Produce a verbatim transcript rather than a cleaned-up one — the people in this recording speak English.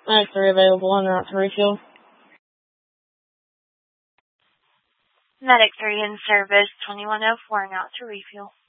Medic three available en route to refuel. Medic three in service, twenty-one oh four en route to refuel.